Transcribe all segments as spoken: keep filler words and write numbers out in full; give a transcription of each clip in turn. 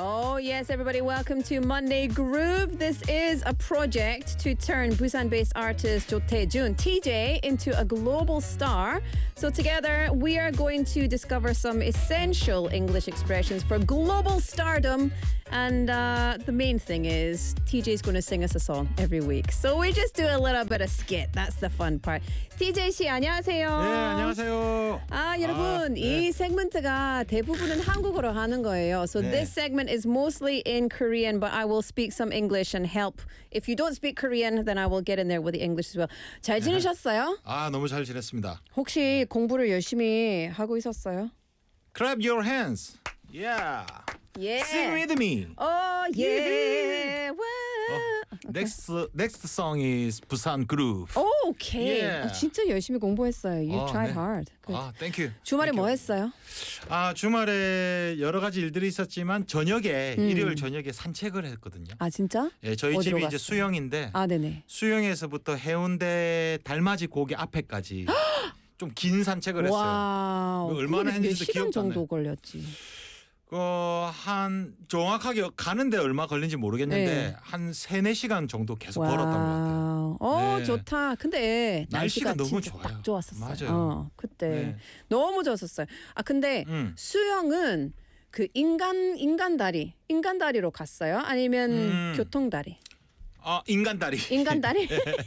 Oh, yes, everybody, welcome to Monday Groove. This is a project to turn Busan-based artist Jo Tae-jun, T J, into a global star. So together, we are going to discover some essential English expressions for global stardom. And uh, the main thing is T J's going to sing us a song every week. So we just do a little bit of skit. That's the fun part. T J 씨, 안녕하세요. 네, 안녕하세요. 아, 여러분, 아, 네. 이 세그먼트가 대부분은 한국어로 하는 거예요. So 네. this segment is mostly in Korean, but I will speak some English and help. If you don't speak Korean, then I will get in there with the English as well. 잘 지내셨어요? 아, 너무 잘 지냈습니다. 혹시 공부를 열심히 하고 있었어요? Clap your hands. Yeah. Yeah. Sing with me. Oh, yeah. Wow. Next next song is Busan Groove. Oh, okay. Yeah. 어, 진짜 열심히 공부했어요. You 어, tried 네. hard. Good. 아, thank you. 주말에 Thank 뭐 you. 했어요? 아, 주말에 여러 가지 일들이 있었지만 저녁에 음. 일요일 저녁에 산책을 했거든요. 아, 진짜? 예, 저희 어디로 집이 이제 갔어요? 수영인데 아, 네네. 수영에서부터 해운대 달맞이 고개 앞에까지 좀 긴 산책을 했어요. 와우. 뭐 얼마나 그게 몇 했는지도 시간 기억도 안 정도 나요. 걸렸지? 그한 정확하게 가는데 얼마 걸린지 모르겠는데 네. 한 세네 시간 정도 계속 걸었던 것 같아요. 어, 네. 좋다. 근데 날씨가 날씨가 너무 진짜 좋아요. 딱 좋았었어요. 맞아요. 어, 그때 네. 너무 좋았었어요. 아, 근데 음. 수영은 그 인간 인간 다리, 인간 다리로 갔어요? 아니면 음. 교통 다리? 아, 인간 다리. 인간 다리?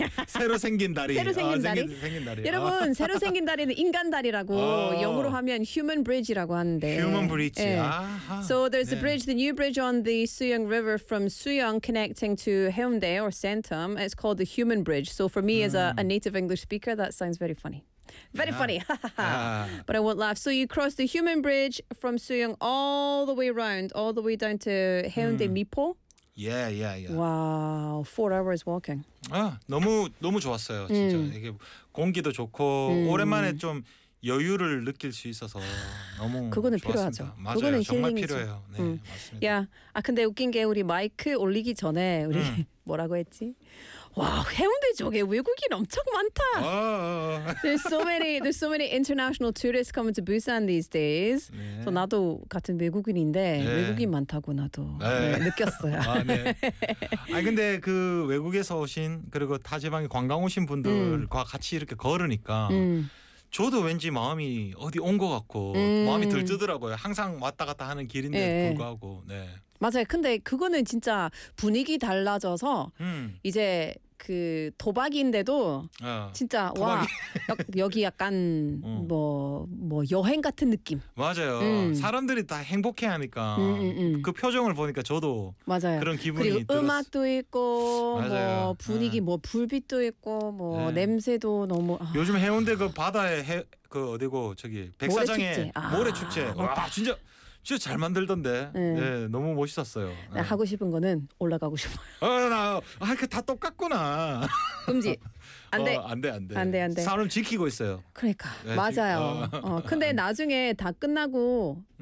새로 생긴 다리. 새로 생긴 아, 다리? 생긴, 생긴 다리. 여러분, 새로 생긴 다리는 인간 다리라고 어. 영어로 하면 human bridge라고 하는데. Human bridge. 예. 아하. So there's a 네. bridge, the new bridge on the Suyong River from Suyong connecting to Haeundae or Santum. It's called the Human Bridge. So for me as a, a native English speaker, that sounds very funny. Very Yeah. funny. Ah. But I won't laugh. So you cross the Human Bridge from Suyong all the way around, all the way down to Haeundae Mipo. 예, 예, 예. Wow, four hours walking. 아, 너무 너무 좋았어요. 진짜. 음. 이게 공기도 좋고 음. 오랜만에 좀 여유를 느낄 수 있어서 너무 그거는 좋았습니다. 필요하죠. 맞아요. 그거는 정말 힐링이죠. 필요해요. 네, 음. 맞습니다. 야, 아 근데 웃긴 게 우리 마이크 올리기 전에 우리 음. 뭐라고 했지? 와, 해운대 쪽에 외국인 엄청 많다. 어, 어, 어. There's so many, there's so many international tourists coming to Busan these days. 네. 그래서 나도 같은 외국인인데 네. 외국인 많다고 나도 네. 네, 느꼈어요. 아, 네. 아 근데 그 외국에서 오신 그리고 타 지방에 관광 오신 분들과 같이 이렇게 걸으니까 음. 저도 왠지 마음이 어디 온 것 같고 음. 마음이 들뜨더라고요. 항상 왔다 갔다 하는 길인데 네. 불구하고. 네. 맞아요. 근데 그거는 진짜 분위기 달라져서 음. 이제 그 도박인데도 어. 진짜 와 여, 여기 약간 음. 뭐, 뭐 여행 같은 느낌. 맞아요. 음. 사람들이 다 행복해하니까 음, 음, 음. 그 표정을 보니까 저도 맞아요. 그런 기분이 그리고 들었- 음악도 있고 맞아요. 뭐 분위기 네. 뭐 불빛도 있고 뭐 네. 냄새도 너무 아, 요즘 해운대 그 바다에 해, 그 어디고 저기 백사장에 모래축제. 아, 모래축제. 와 맞다. 진짜 진짜 잘 만들던데. 네. 네, 너무 멋있었어요. 네. 하고 싶은 거는 올라가고 싶어요. 어나 아, 그 다 똑같구나. 금지. 안 돼. 어, 안 돼, 안 돼. 안 돼, 안 돼. 사람 지키고 있어요. 그러니까 네, 맞아요. 지- 어, 근데 나중에 다 끝나고